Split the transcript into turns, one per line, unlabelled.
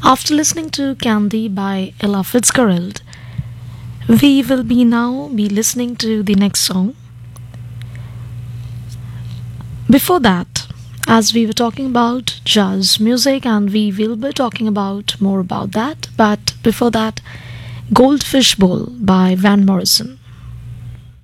After listening to Candy by Ella Fitzgerald, we will be now be listening to the next song. Before that, as we were talking about jazz music, and we will be talking about more about that, but before that, Goldfish Bowl by Van Morrison.